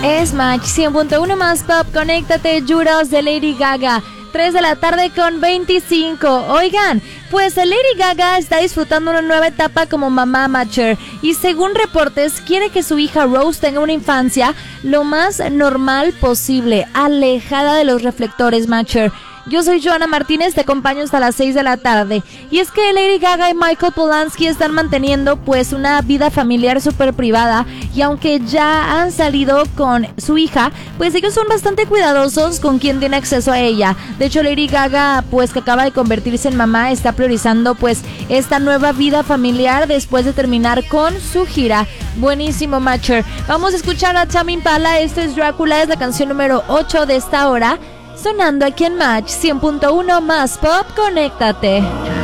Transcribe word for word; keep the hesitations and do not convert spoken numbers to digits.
Es Match cien punto uno más Pop. Conéctate, Juros de Lady Gaga. tres de la tarde con veinticinco. Oigan, pues Lady Gaga está disfrutando una nueva etapa como mamá Matcher y según reportes quiere que su hija Rose tenga una infancia lo más normal posible, alejada de los reflectores Matcher. Yo soy Joana Martínez, te acompaño hasta las seis de la tarde. Y es que Lady Gaga y Michael Polanski están manteniendo pues una vida familiar súper privada. Y aunque ya han salido con su hija, pues ellos son bastante cuidadosos con quien tiene acceso a ella. De hecho, Lady Gaga, pues que acaba de convertirse en mamá, está priorizando pues esta nueva vida familiar después de terminar con su gira. Buenísimo, Matcher. Vamos a escuchar a Tame Impala. Esto es Drácula, es la canción número ocho de esta hora. Sonando aquí en Match cien punto uno más Pop, conéctate.